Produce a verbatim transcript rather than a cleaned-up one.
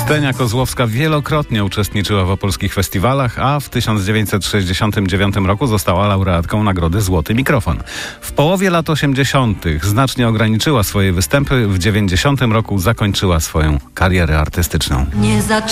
Ksenia Kozłowska wielokrotnie uczestniczyła w opolskich festiwalach, a w tysiąc dziewięćset sześćdziesiątym dziewiątym roku została laureatką nagrody Złoty Mikrofon. W połowie lat osiemdziesiątych znacznie ograniczyła swoje występy, w dziewięćdziesiątym roku zakończyła swoją karierę artystyczną. Nie